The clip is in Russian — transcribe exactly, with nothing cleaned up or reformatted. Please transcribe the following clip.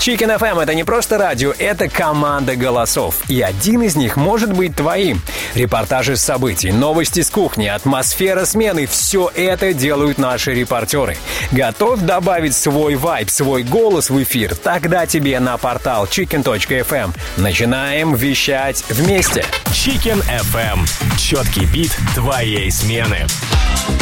Chicken эф эм — это не просто радио, это команда голосов. И один из них может быть твоим. Репортажи с событий, новости с кухни, атмосфера смены — все это делают наши репортеры. Готов добавить свой вайб, свой голос в эфир? Тогда тебе на портал чикен точка эф эм. Начинаем вещать вместе. Chicken эф эм. Четкий бит твоей смены.